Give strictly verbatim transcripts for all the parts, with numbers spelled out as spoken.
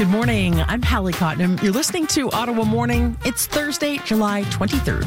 Good morning. I'm Hallie Cotnam. You're listening to Ottawa Morning. It's Thursday, July twenty-third.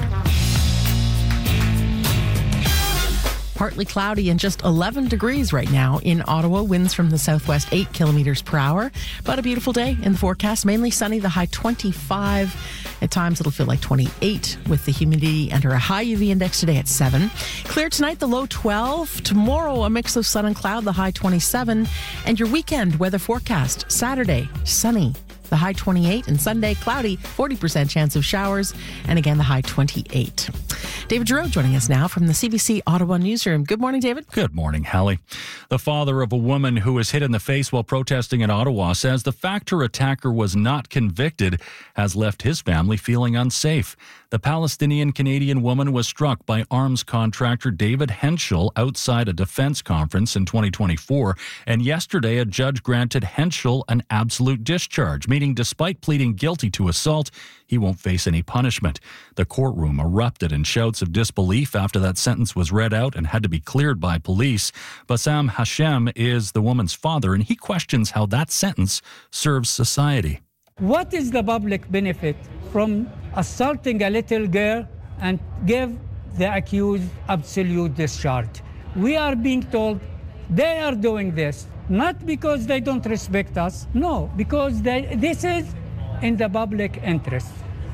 Partly cloudy and just eleven degrees right now in Ottawa. Winds from the southwest eight kilometers per hour. But a beautiful day in the forecast. Mainly sunny, the high twenty-five. At times it'll feel like twenty-eight with the humidity under a high U V index today at seven. Clear tonight, the low twelve. Tomorrow, a mix of sun and cloud, the high twenty-seven. And your weekend weather forecast. Saturday, sunny, the high twenty-eight, and Sunday, cloudy, forty percent chance of showers, and again, the high twenty-eight. David Giroux joining us now from the C B C Ottawa newsroom. Good morning, David. Good morning, Hallie. The father of a woman who was hit in the face while protesting in Ottawa says the fact her attacker was not convicted has left his family feeling unsafe. The Palestinian-Canadian woman was struck by arms contractor David Henschel outside a defense conference in twenty twenty-four, and yesterday a judge granted Henschel an absolute discharge, meaning despite pleading guilty to assault, he won't face any punishment. The courtroom erupted in shouts of disbelief after that sentence was read out and had to be cleared by police. Bassam Hashem is the woman's father, and he questions how that sentence serves society. What is the public benefit from assaulting a little girl and give the accused absolute discharge? We are being told they are doing this, not because they don't respect us, no, because they, this is in the public interest.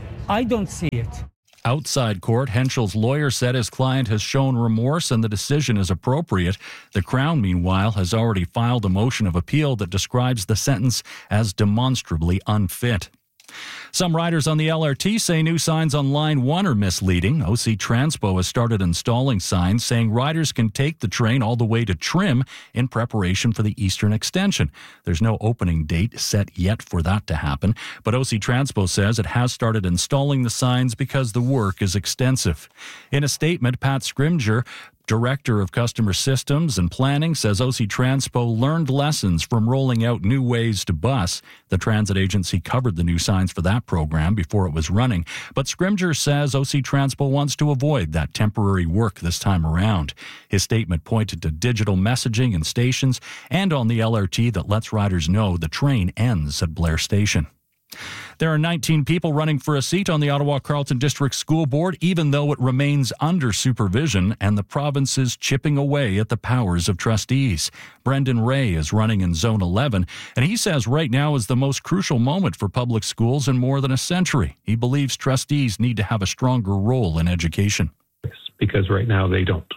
I don't see it. Outside court, Henschel's lawyer said his client has shown remorse and the decision is appropriate. The Crown, meanwhile, has already filed a motion of appeal that describes the sentence as demonstrably unfit. Some riders on the L R T say new signs on Line one are misleading. O C Transpo has started installing signs saying riders can take the train all the way to Trim in preparation for the Eastern Extension. There's no opening date set yet for that to happen, but O C Transpo says it has started installing the signs because the work is extensive. In a statement, Pat Scrimger, Director of Customer Systems and Planning, says O C Transpo learned lessons from rolling out new ways to bus. The transit agency covered the new signs for that program before it was running, but Scrimger says O C Transpo wants to avoid that temporary work this time around. His statement pointed to digital messaging in stations and on the L R T that lets riders know the train ends at Blair Station. There are nineteen people running for a seat on the Ottawa-Carleton District School Board, even though it remains under supervision and the province is chipping away at the powers of trustees. Brendan Ray is running in Zone eleven, and he says right now is the most crucial moment for public schools in more than a century. He believes trustees need to have a stronger role in education. Because right now they don't.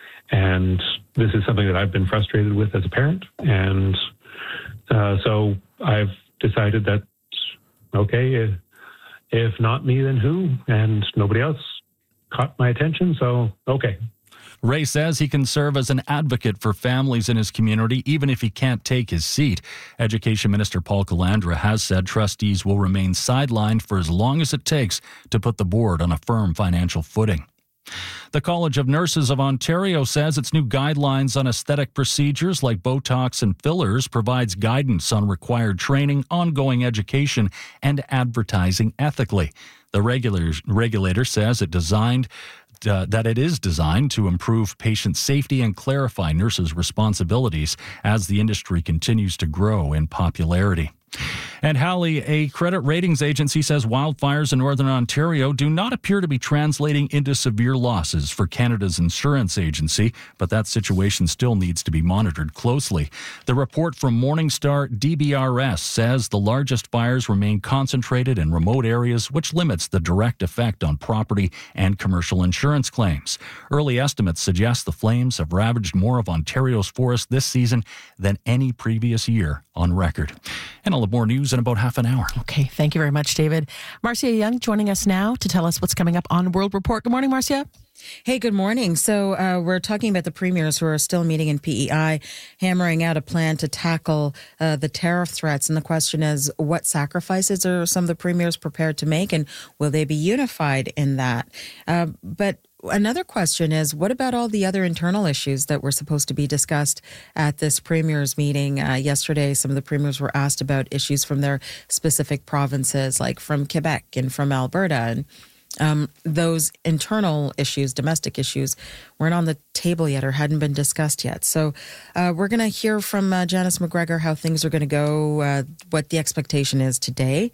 And this is something that I've been frustrated with as a parent. And uh, so I've decided that okay, if not me, then who? And nobody else caught my attention, so okay. Ray says he can serve as an advocate for families in his community, even if he can't take his seat. Education Minister Paul Calandra has said trustees will remain sidelined for as long as it takes to put the board on a firm financial footing. The College of Nurses of Ontario says its new guidelines on aesthetic procedures like Botox and fillers provides guidance on required training, ongoing education, and advertising ethically. The regulator, regulator says it designed uh, that it is designed to improve patient safety and clarify nurses' responsibilities as the industry continues to grow in popularity. And Hallie, a credit ratings agency says wildfires in Northern Ontario do not appear to be translating into severe losses for Canada's insurance agency, but that situation still needs to be monitored closely. The report from Morningstar D B R S says the largest fires remain concentrated in remote areas, which limits the direct effect on property and commercial insurance claims. Early estimates suggest the flames have ravaged more of Ontario's forests this season than any previous year on record. And I'll have more news in about half an hour. Okay, thank you very much, David. Marcia Young joining us now to tell us what's coming up on World Report. Good morning, Marcia. Hey, good morning. So uh, we're talking about the premiers who are still meeting in P E I, hammering out a plan to tackle uh, the tariff threats. And the question is, what sacrifices are some of the premiers prepared to make, and will they be unified in that? Uh, but another question is, what about all the other internal issues that were supposed to be discussed at this premiers meeting? Uh, yesterday, some of the premiers were asked about issues from their specific provinces, like from Quebec and from Alberta. And Um, those internal issues, domestic issues, weren't on the table yet or hadn't been discussed yet. So uh, we're going to hear from uh, Janice McGregor how things are going to go, uh, what the expectation is today.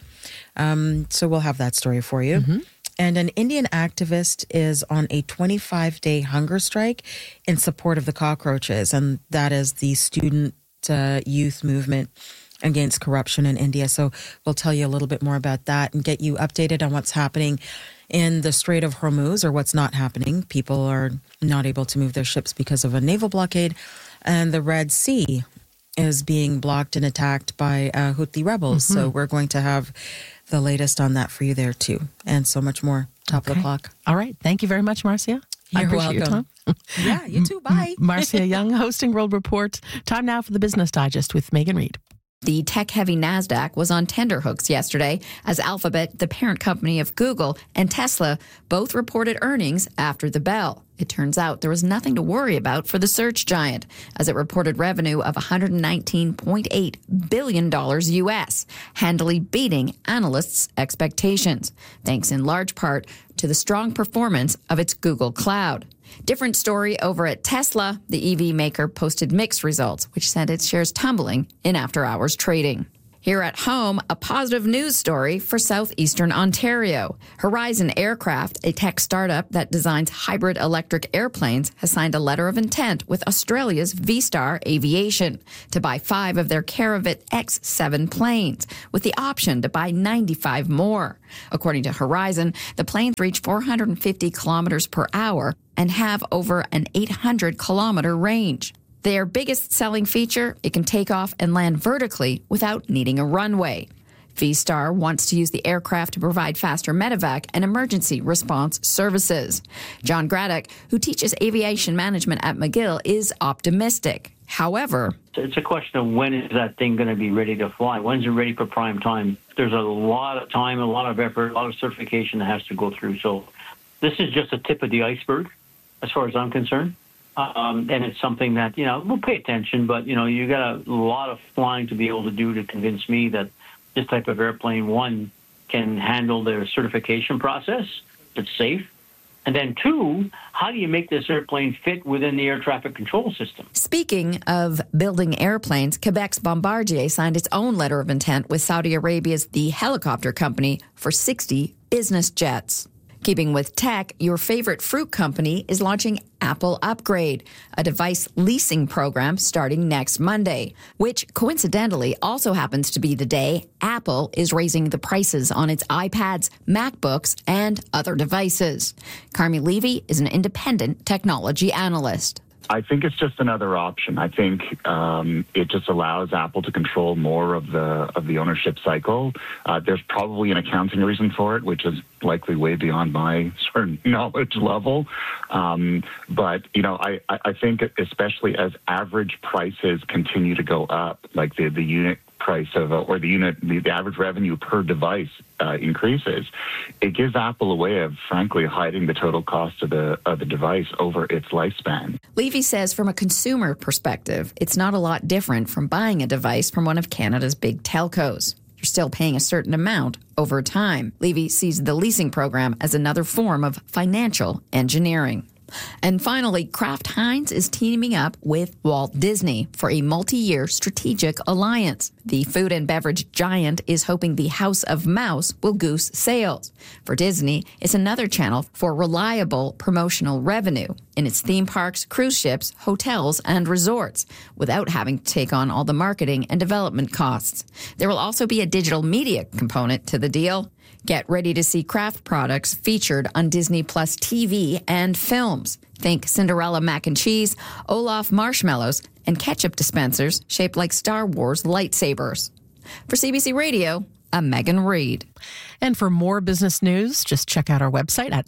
Um, so we'll have that story for you. Mm-hmm. And an Indian activist is on a twenty-five day hunger strike in support of the cockroaches, and that is the student uh, youth movement against corruption in India. So we'll tell you a little bit more about that and get you updated on what's happening in the Strait of Hormuz, or what's not happening. People are not able to move their ships because of a naval blockade. And the Red Sea is being blocked and attacked by uh, Houthi rebels. Mm-hmm. So we're going to have the latest on that for you there too. And so much more. Top okay. of the clock. All right. Thank you very much, Marcia. You're I appreciate welcome. your time. Yeah, you too. Bye. Marcia Young hosting World Report. Time now for the Business Digest with Megan Reid. The tech-heavy NASDAQ was on tenterhooks yesterday as Alphabet, the parent company of Google, and Tesla both reported earnings after the bell. It turns out there was nothing to worry about for the search giant, as it reported revenue of one hundred nineteen point eight billion dollars U S, handily beating analysts' expectations, thanks in large part to the strong performance of its Google Cloud. Different story over at Tesla. The E V maker posted mixed results, which sent its shares tumbling in after-hours trading. Here at home, a positive news story for southeastern Ontario. Horizon Aircraft, a tech startup that designs hybrid electric airplanes, has signed a letter of intent with Australia's V-Star Aviation to buy five of their Caravit X seven planes, with the option to buy ninety-five more. According to Horizon, the planes reach four hundred fifty kilometers per hour and have over an eight hundred kilometer range. Their biggest selling feature, it can take off and land vertically without needing a runway. V-Star wants to use the aircraft to provide faster medevac and emergency response services. John Graddock, who teaches aviation management at McGill, is optimistic. However, it's a question of when is that thing going to be ready to fly? When's it ready for prime time? There's a lot of time, a lot of effort, a lot of certification that has to go through. So this is just a tip of the iceberg, as far as I'm concerned. Um, and it's something that, you know, we'll pay attention, but, you know, you got a lot of flying to be able to do to convince me that this type of airplane, one, can handle their certification process, it's safe. And then two, how do you make this airplane fit within the air traffic control system? Speaking of building airplanes, Quebec's Bombardier signed its own letter of intent with Saudi Arabia's The Helicopter Company for sixty business jets. Keeping with tech, your favorite fruit company is launching Apple Upgrade, a device leasing program starting next Monday, which coincidentally also happens to be the day Apple is raising the prices on its iPads, MacBooks, and other devices. Carmi Levy is an independent technology analyst. I think it's just another option. I think um, it just allows Apple to control more of the of the ownership cycle. Uh, there's probably an accounting reason for it, which is likely way beyond my sort of knowledge level. Um, but, you know, I, I think especially as average prices continue to go up, like the, the unit price of, or the unit, the, the average revenue per device uh, increases, it gives Apple a way of, frankly, hiding the total cost of the of the device over its lifespan. Levy says from a consumer perspective, it's not a lot different from buying a device from one of Canada's big telcos. You're still paying a certain amount over time. Levy sees the leasing program as another form of financial engineering. And finally, Kraft Heinz is teaming up with Walt Disney for a multi-year strategic alliance. The food and beverage giant is hoping the House of Mouse will goose sales. For Disney, it's another channel for reliable promotional revenue in its theme parks, cruise ships, hotels, and resorts, without having to take on all the marketing and development costs. There will also be a digital media component to the deal. Get ready to see Kraft products featured on Disney Plus T V and films. Think Cinderella mac and cheese, Olaf marshmallows, and ketchup dispensers shaped like Star Wars lightsabers. For C B C Radio, I'm Megan Reid. And for more business news, just check out our website at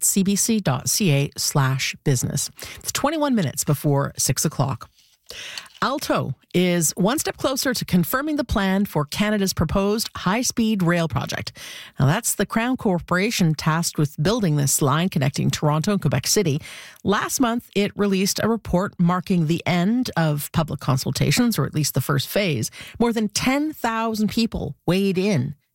cbc.ca slash business. It's twenty-one minutes before six o'clock. Alto is one step closer to confirming the plan for Canada's proposed high-speed rail project. Now, that's the Crown Corporation tasked with building this line connecting Toronto and Quebec City. Last month, it released a report marking the end of public consultations, or at least the first phase. More than ten thousand people weighed in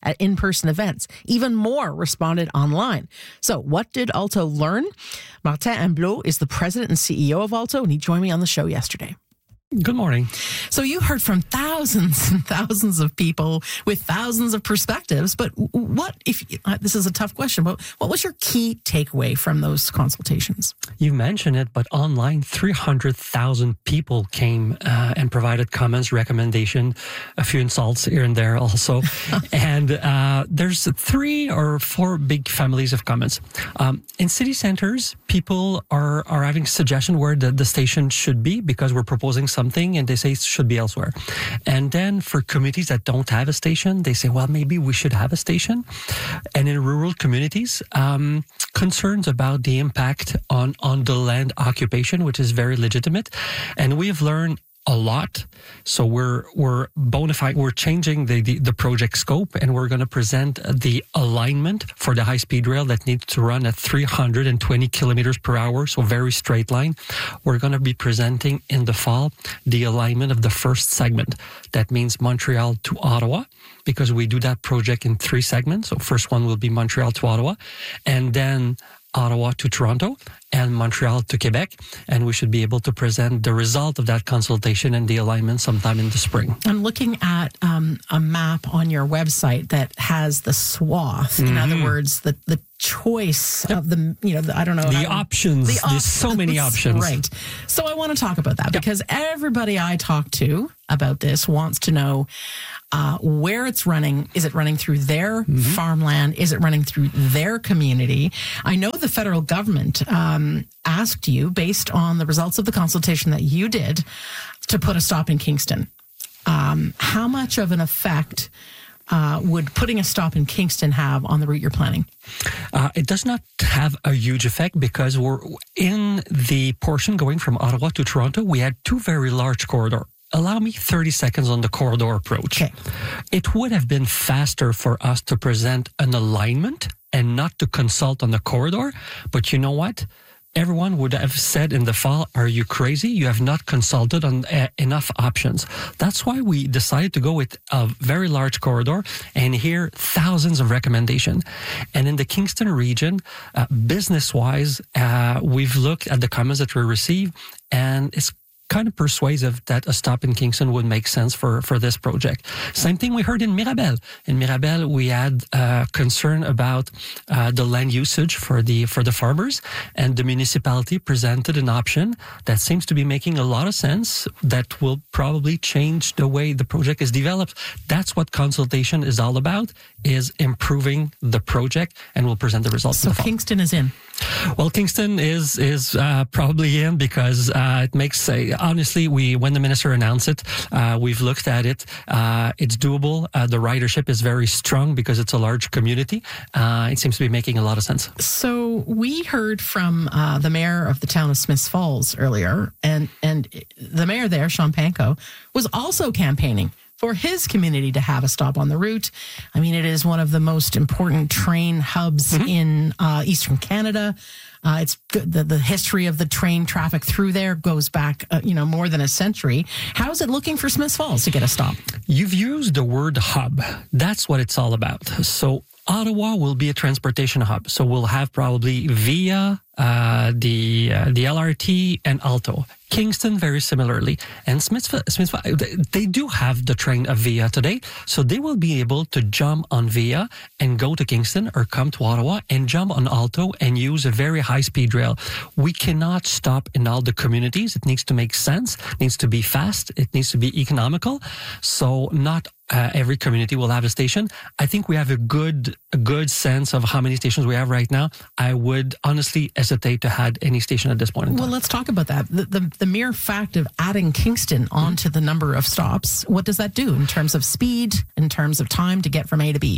at in-person events. Even more responded online. So what did Alto learn? Martin Amblot is the president and C E O of Alto, and he joined me on the show yesterday. Good morning. So you heard from thousands and thousands of people with thousands of perspectives, but what if, uh, this is a tough question, but what was your key takeaway from those consultations? You mentioned it, but online, three hundred thousand people came uh, and provided comments, recommendation, a few insults here and there also. and uh, there's three or four big families of comments. Um, in city centers, people are, are having suggestion where the, the station should be because we're proposing something. Something and they say it should be elsewhere. And then for communities that don't have a station, they say, well, maybe we should have a station. And in rural communities, um, concerns about the impact on, on the land occupation, which is very legitimate. And we have learned a lot. So we're we're bona fide, we're changing the, the, the project scope, and we're going to present the alignment for the high-speed rail that needs to run at three hundred twenty kilometers per hour, so very straight line. We're going to be presenting in the fall the alignment of the first segment. That means Montreal to Ottawa, because we do that project in three segments. So first one will be Montreal to Ottawa, and then Ottawa to Toronto, and Montreal to Quebec, and we should be able to present the result of that consultation and the alignment sometime in the spring. I'm looking at um, a map on your website that has the swath. Mm-hmm. In other words, the the choice yep. of the, you know, the, I don't know. The options. The There's options. so many options. Right. So I want to talk about that yep. because everybody I talk to about this wants to know uh, where it's running. Is it running through their mm-hmm. farmland? Is it running through their community? I know the federal government um, asked you, based on the results of the consultation that you did, to put a stop in Kingston. Um, how much of an effect Uh, would putting a stop in Kingston have on the route you're planning? Uh, it does not have a huge effect because we're in the portion going from Ottawa to Toronto. We had two very large corridors. Allow me thirty seconds on the corridor approach. Okay. It would have been faster for us to present an alignment and not to consult on the corridor. But you know what? Everyone would have said in the fall, are you crazy? You have not consulted on uh, enough options. That's why we decided to go with a very large corridor and hear thousands of recommendations. And in the Kingston region, uh, business-wise, uh, we've looked at the comments that we received, and it's kind of persuasive that a stop in Kingston would make sense for, for this project. Same thing we heard in Mirabel. In Mirabel, we had uh, concern about uh, the land usage for the for the farmers, and the municipality presented an option that seems to be making a lot of sense that will probably change the way the project is developed. That's what consultation is all about, is improving the project, and we'll present the results. So in the fall. Kingston is in. Well, Kingston is is uh, probably in because uh, it makes uh, honestly we when the minister announced it, uh, we've looked at it. Uh, it's doable. Uh, the ridership is very strong because it's a large community. Uh, it seems to be making a lot of sense. So we heard from uh, the mayor of the town of Smiths Falls earlier, and and the mayor there, Sean Panko, was also campaigning for his community to have a stop on the route. I mean, it is one of the most important train hubs mm-hmm. in uh, Eastern Canada. Uh, it's good. The, the history of the train traffic through there goes back, uh, you know, more than a century. How is it looking for Smiths Falls to get a stop? You've used the word hub. That's what it's all about. So Ottawa will be a transportation hub. So we'll have probably Via, uh, the uh, the L R T, and Alto. Kingston, very similarly. And Smiths, Smiths, they do have the train of Via today, so they will be able to jump on Via and go to Kingston or come to Ottawa and jump on Alto and use a very high-speed rail. We cannot stop in all the communities. It needs to make sense. It needs to be fast. It needs to be economical. So not uh, every community will have a station. I think we have a good a good sense of how many stations we have right now. I would honestly hesitate to add any station at this point in time. Well, let's talk about that. The, the, the mere fact of adding Kingston onto the number of stops, what does that do in terms of speed, in terms of time to get from A to B?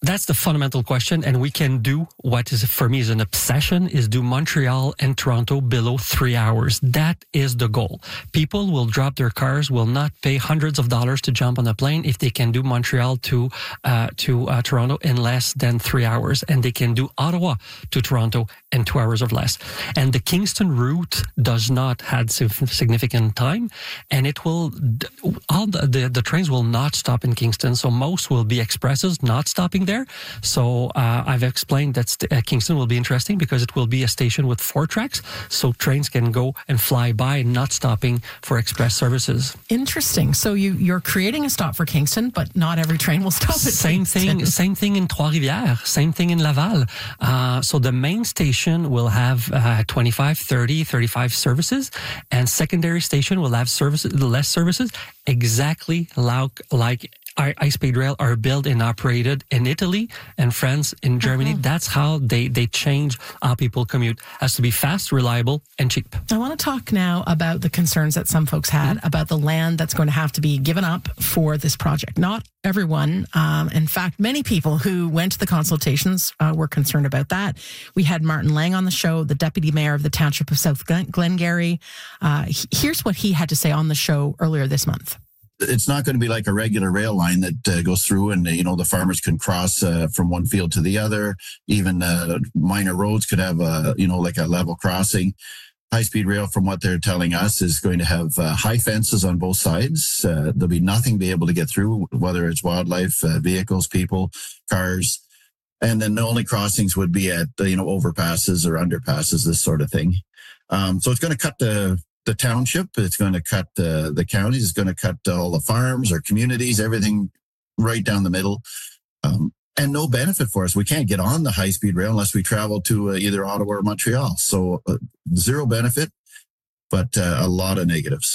that's the fundamental question, and we can do what is for me is an obsession, is do Montreal and Toronto below three hours. That is the goal. People will drop their cars, will not pay hundreds of dollars to jump on a plane if they can do Montreal to uh, to uh, Toronto in less than three hours, and they can do Ottawa to Toronto in two hours or less. And the Kingston route does not have significant time, and it will all the, the the trains will not stop in Kingston, so most will be expresses not stopping there. There. So uh, I've explained that st- uh, Kingston will be interesting because it will be a station with four tracks, so trains can go and fly by, not stopping for express services. Interesting. So you, you're creating a stop for Kingston, but not every train will stop at same Kingston. Thing, same thing in Trois-Rivières, same thing in Laval. Uh, so the main station will have uh, twenty-five, thirty, thirty-five services, and secondary station will have services, less services, exactly like like Our high-speed rail are built and operated in Italy and France, in Germany. Mm-hmm. That's how they, they change how people commute. It has to be fast, reliable, and cheap. I want to talk now about the concerns that some folks had mm-hmm. about the land that's going to have to be given up for this project. Not everyone. Um, in fact, many people who went to the consultations uh, were concerned about that. We had Martin Lang on the show, the deputy mayor of the township of South Glengarry. Uh, here's what he had to say on the show earlier this month. It's not going to be like a regular rail line that uh, goes through and, you know, the farmers can cross uh, from one field to the other. Even uh, minor roads could have, a, you know, like a level crossing. High-speed rail, from what they're telling us, is going to have uh, high fences on both sides. Uh, there'll be nothing be able to get through, whether it's wildlife, uh, vehicles, people, cars. And then the only crossings would be at, uh, you know, overpasses or underpasses, this sort of thing. Um, so it's going to cut the... the township, it's going to cut uh, the counties, it's going to cut all the farms or communities, everything right down the middle. Um, and no benefit for us. We can't get on the high-speed rail unless we travel to uh, either Ottawa or Montreal. So uh, zero benefit, but uh, a lot of negatives.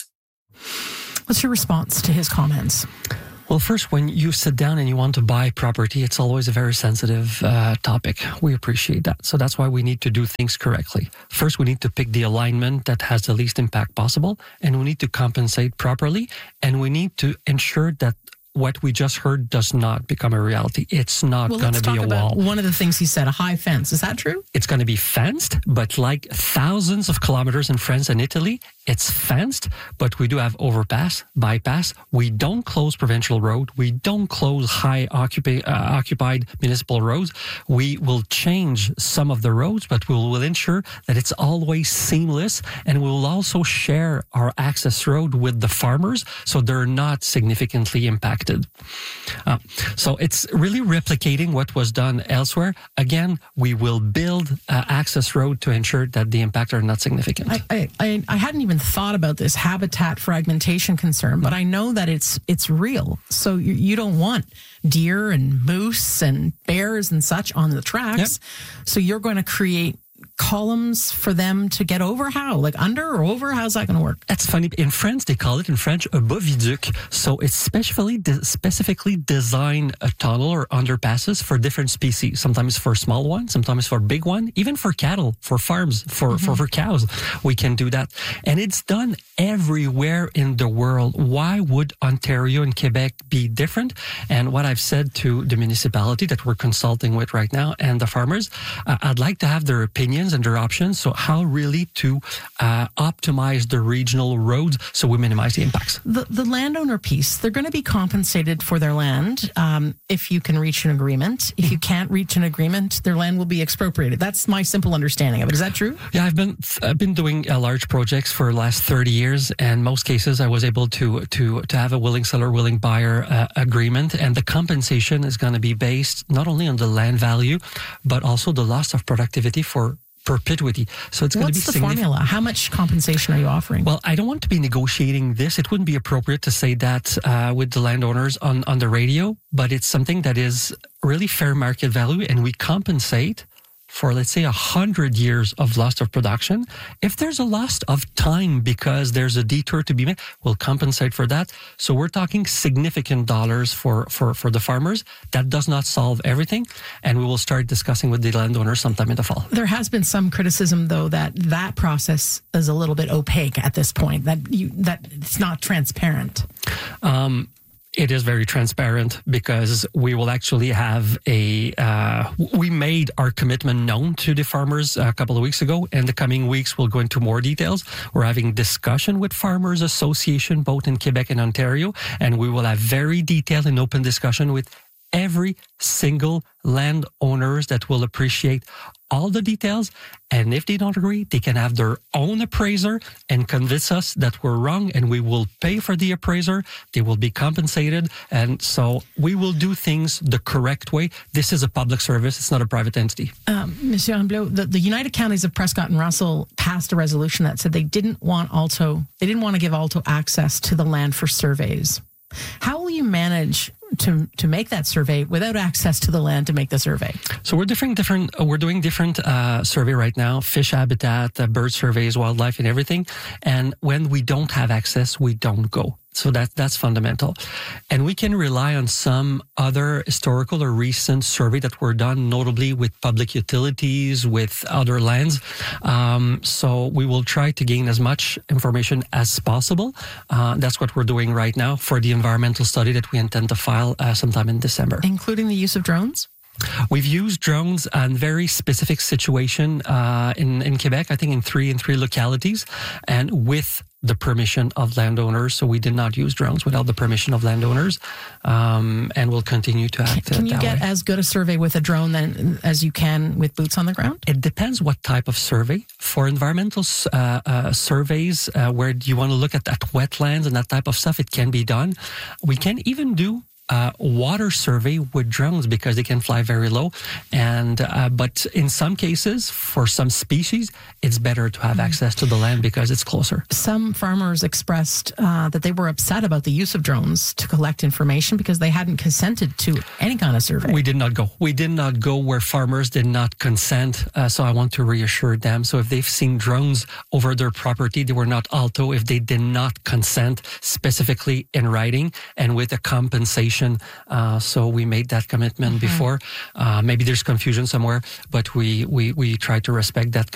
What's your response to his comments? Well, first, when you sit down and you want to buy property, it's always a very sensitive uh, topic. We appreciate that. So that's why we need to do things correctly. First, we need to pick the alignment that has the least impact possible, and we need to compensate properly, and we need to ensure that what we just heard does not become a reality. It's not well, going to be a about wall. One of the things he said, a high fence. Is that true? It's going to be fenced, but like thousands of kilometers in France and Italy, it's fenced, but we do have overpass, bypass. We don't close provincial road. We don't close high occupi- uh, occupied municipal roads. We will change some of the roads, but we will ensure that it's always seamless, and we will also share our access road with the farmers so they're not significantly impacted. Uh, so it's really replicating what was done elsewhere. Again, we will build uh, access road to ensure that the impact are not significant. I, I, I hadn't even thought about this habitat fragmentation concern, but I know that it's it's real. So you, you don't want deer and moose and bears and such on the tracks. Yep. So you're going to create columns for them to get over? How? Like under or over? How's that going to work? That's funny. In France, they call it in French a bas-viaduc. So it's specifically de- specifically designed a tunnel or underpasses for different species. Sometimes for small one, sometimes for big one, even for cattle, for farms, for, mm-hmm. for, for cows. We can do that. And it's done everywhere in the world. Why would Ontario and Quebec be different? And what I've said to the municipality that we're consulting with right now and the farmers, uh, I'd like to have their opinions and their options. So how really to uh, optimize the regional roads so we minimize the impacts. The, the landowner piece, they're going to be compensated for their land um, if you can reach an agreement. If you can't reach an agreement, their land will be expropriated. That's my simple understanding of it. Is that true? Yeah, I've been I've been doing uh, large projects for the last thirty years, and most cases I was able to to to have a willing seller, willing buyer uh, agreement, and the compensation is going to be based not only on the land value, but also the loss of productivity for perpetuity. So it's going to be What's the formula? How much compensation are you offering? Well, I don't want to be negotiating this. It wouldn't be appropriate to say that uh, with the landowners on, on the radio, but it's something that is really fair market value, and we compensate for, let's say, a hundred years of loss of production. If there's a loss of time because there's a detour to be made, we'll compensate for that. So we're talking significant dollars for, for, for the farmers. That does not solve everything. And we will start discussing with the landowners sometime in the fall. There has been some criticism, though, that that process is a little bit opaque at this point, that you, that it's not transparent. Um, It is very transparent because we will actually have a, uh, we made our commitment known to the farmers a couple of weeks ago. In the coming weeks, we'll go into more details. We're having discussion with Farmers Association, both in Quebec and Ontario, and we will have very detailed and open discussion with every single landowners that will appreciate all the details. And if they don't agree, they can have their own appraiser and convince us that we're wrong, and we will pay for the appraiser. They will be compensated. And so we will do things the correct way. This is a public service. It's not a private entity. Um, Monsieur Amblot, the, the United Counties of Prescott and Russell passed a resolution that said they didn't want Alto, they didn't want to give Alto access to the land for surveys. How will you manage to to make that survey without access to the land to make the survey? So we're different, different. We're doing different uh, survey right now: fish habitat, uh, bird surveys, wildlife, and everything. And when we don't have access, we don't go. So that that's fundamental. And we can rely on some other historical or recent survey that were done, notably with public utilities, with other lands. Um, so we will try to gain as much information as possible. Uh, that's what we're doing right now for the environmental study that we intend to file uh, sometime in December. Including the use of drones? We've used drones in very specific situation uh, in, in Quebec, I think in three in three localities, and with the permission of landowners. So we did not use drones without the permission of landowners, um, and we'll continue to act. Can you that get way. as good a survey with a drone then as you can with boots on the ground? It depends what type of survey. For environmental uh, uh, surveys, uh, where you want to look at, at wetlands and that type of stuff, it can be done. We can even do Uh, water survey with drones because they can fly very low, and uh, but in some cases, for some species, it's better to have mm. access to the land because it's closer. Some farmers expressed uh, that they were upset about the use of drones to collect information because they hadn't consented to any kind of survey. We did not go. We did not go where farmers did not consent. Uh, so I want to reassure them. So if they've seen drones over their property, they were not Alto. If they did not consent specifically in writing and with a compensation. Uh, so we made that commitment mm-hmm. before. Uh, maybe there's confusion somewhere, but we, we, we try to respect that